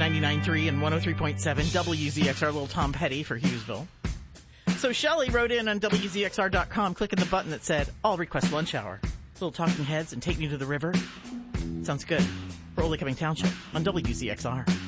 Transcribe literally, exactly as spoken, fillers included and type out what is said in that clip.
ninety-nine point three and one oh three point seven W Z X R, little Tom Petty for Hughesville. So Shelley wrote in on W Z X R dot com, clicking the button that said, I'll request lunch hour. Little Talking Heads and Take Me to the River. Sounds good. For Old Lake Coming Township on W Z X R.